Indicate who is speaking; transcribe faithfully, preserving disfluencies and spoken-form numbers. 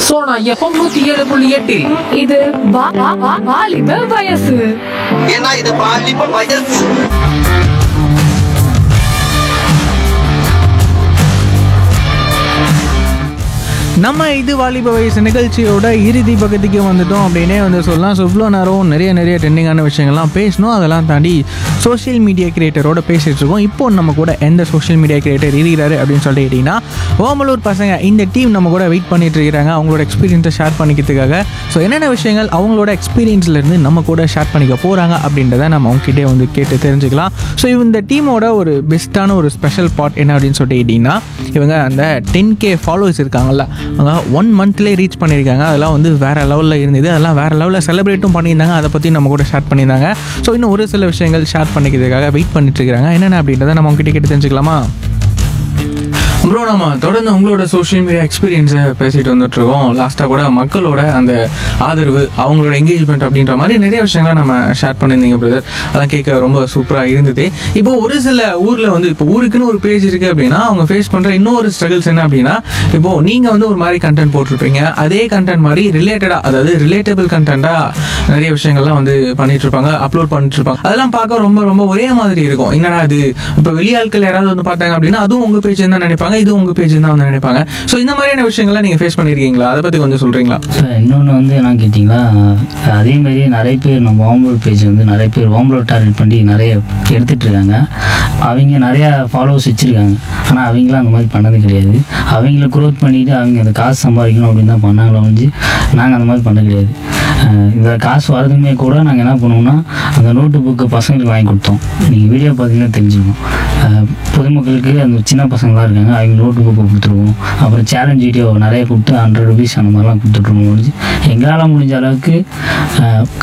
Speaker 1: Sona FM நூத்தி ஏழு புள்ளி எட்டில்
Speaker 2: இது வா- வா- வா- வாலிப வயசு.
Speaker 3: ஏன்னா இது பாலிப்ப வயசு.
Speaker 4: நம்ம இது வாலிப வயசு நிகழ்ச்சியோட இறுதி பக்கத்துக்கு வந்துட்டோம் அப்படின்னே வந்து சொல்லலாம். ஸோ இவ்வளோ நேரம் நிறைய நிறைய ட்ரெண்டிங்கான விஷயங்கள்லாம் பேசணும். அதெல்லாம் தாண்டி சோஷியல் மீடியா கிரியேட்டரோட பேசிகிட்டு இருக்கோம். இப்போ நம்ம கூட எந்த சோஷியல் மீடியா கிரியேட்டர் இருக்கிறாரு அப்படின்னு சொல்லிட்டு கேட்டிங்கன்னா, ஓமலூர் பசங்க இந்த டீம் நம்ம கூட வெயிட் பண்ணிட்டு இருக்கிறாங்க அவங்களோட எக்ஸ்பீரியன்ஸை ஷேர் பண்ணிக்கிறதுக்காக. ஸோ என்னென்ன விஷயங்கள் அவங்களோட எக்ஸ்பீரியன்ஸ்லேருந்து நம்ம கூட ஷேர் பண்ணிக்க போகிறாங்க அப்படின்றத நம்ம அவங்ககிட்டே வந்து கேட்டு தெரிஞ்சுக்கலாம். ஸோ இந்த டீமோட ஒரு பெஸ்ட்டான ஒரு ஸ்பெஷல் பார்ட் என்ன அப்படின்னு சொல்லிட்டு கேட்டிங்கன்னா, இவங்க அந்த டென் கே ஃபாலோவர்ஸ் இருக்காங்கல்ல, அவங்க ஒன் மந்த்லேயே ரீச் பண்ணியிருக்காங்க. அதெல்லாம் வந்து வேறு லெவலில் இருந்தது. அதெல்லாம் வேறு லெவலில் செலிப்ரேட்டும் பண்ணியிருந்தாங்க. அதை பற்றி நம்ம கூட ஷேர் பண்ணியிருந்தாங்க. ஸோ இன்னும் ஒரு சில விஷயங்கள் ஷேர் பண்ணிக்கிறதுக்காக வெயிட் பண்ணிட்டு இருக்காங்க. என்னென்ன அப்படின்றத நம்ம அவங்ககிட்ட கேட்டு தெரிஞ்சுக்கலாமா? ப்ரோ, நம்ம தொடர்ந்து உங்களோட சோஷியல் மீடியா எக்ஸ்பீரியன்ஸை பேசிட்டு வந்துட்டுருக்கோம். லாஸ்ட்டாக கூட மக்களோட அந்த ஆதரவு, அவங்களோட என்கேஜ்மெண்ட் அப்படின்ற மாதிரி நிறைய விஷயங்களை நம்ம ஷேர் பண்ணியிருந்தீங்க பிரதர். அதெல்லாம் கேட்க ரொம்ப சூப்பராக இருந்தது. இப்போ ஒரு சில ஊரில் வந்து இப்போ ஊருக்குன்னு ஒரு பேஜ் இருக்குது அப்படின்னா அவங்க ஃபேஸ் பண்ணுற இன்னொரு ஸ்ட்ரகிள்ஸ் என்ன அப்படின்னா, இப்போது நீங்கள் வந்து ஒரு மாதிரி கண்டென்ட் போட்டிருப்பீங்க, அதே கண்டென்ட் மாதிரி ரிலேட்டடாக, அதாவது ரிலேட்டபிள் கண்டென்ட்டாக நிறைய விஷயங்கள்லாம் வந்து பண்ணிட்டு இருப்பாங்க, அப்லோட் பண்ணிட்டு இருப்பாங்க. அதெல்லாம் பார்க்க ரொம்ப ரொம்ப ஒரே மாதிரி இருக்கும். என்னடா அது, இப்போ வெளியாட்கள் யாராவது வந்து பார்த்தாங்க அப்படின்னா அதுவும் உங்கள் பேஜ் தான் நினைப்பாங்க, இது உங்க பேஜ் தான் வந்து நினைப்பாங்க. ஸோ இந்த மாதிரியான விஷயங்கள்லாம் நீங்க ஃபேஸ் பண்ணிருக்கீங்களா? அதை பத்தி கொஞ்சம் சொல்றீங்களா?
Speaker 5: ஸோ இன்னொன்று வந்து என்ன கேட்டிங்களா, அதே மாதிரி நிறைய பேர் நம்ம ஓம்லோட் பேஜ் வந்து நிறைய பேர் ஓம்லோட் டார்கெட் பண்ணி நிறைய எடுத்துகிட்டு இருக்காங்க. அவங்க நிறையா ஃபாலோவர்ஸ் வச்சுருக்காங்க. ஆனால் அவங்களாம் அந்த மாதிரி பண்ணது கிடையாது. அவங்கள க்ரோத் பண்ணிவிட்டு அவங்க அந்த காசு சம்பாதிக்கணும் அப்படின்னு தான் பண்ணாங்களோ வந்து நாங்கள் அந்த மாதிரி பண்ண கிடையாது. இந்த காசு வரதுமே கூட நாங்கள் என்ன பண்ணுவோம்னா, அந்த நோட்டு புக்கு பசங்களுக்கு வாங்கி கொடுத்தோம். நீங்கள் வீடியோ பார்த்தீங்கன்னா தெரிஞ்சுக்கணும். பொதுமக்களுக்கு அந்த சின்ன பசங்களாம் இருக்காங்க, அவங்க நோட்டு புக்கு கொடுத்துருவோம். அப்புறம் சேலஞ்ச் வீடியோ நிறைய கொடுத்து ஹண்ட்ரட் ருபீஸ் அந்த மாதிரிலாம் கொடுத்துட்ருவோம். முடிஞ்சு எங்களால் முடிஞ்ச அளவுக்கு